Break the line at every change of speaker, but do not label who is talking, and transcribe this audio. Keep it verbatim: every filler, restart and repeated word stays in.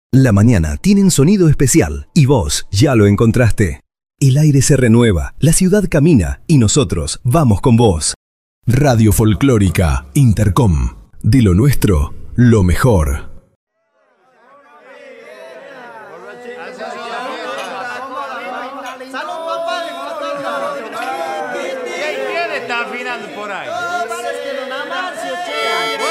La mañana tiene un sonido especial y vos ya lo encontraste. El aire se renueva, la ciudad camina y nosotros vamos con vos. Radio Folclórica Intercom. De lo nuestro, lo mejor.
¿Quién está afinando por ahí?
No, parece que don Amarcio, che.